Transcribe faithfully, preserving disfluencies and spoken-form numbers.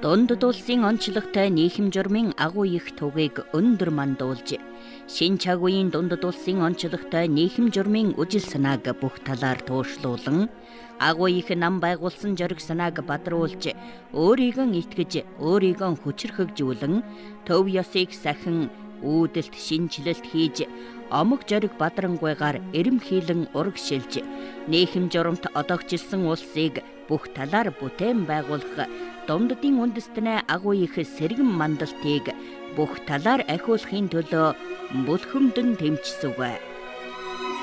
Дунд улсын онцлогтой нийхэм журмын агуу их тугийг өндөр мандуулж, шинэ цаг үеийн дунд улсын онцлогтой нийхэм журмын үжил санааг бүх талаар туушруулан, агуу их нам байгуулсан зориг санааг бадруулж, өөрийгөө итгэж, өөрийгөө хүчрхэгжүүлэн, төв ёсыг сахин үүдэлт шинжилэлт хийж, омог зориг бадрангуйгаар эрэмхийлэн урагшилж, нийхэм журамт одогчилсан улсыг бүх талаар бүтээн байгуулах Думддын үндэстнээ агуу их сэргэн мандалтыг бүх талаар ахиулахын төлөө бүлхэвдэн тэмцсэв.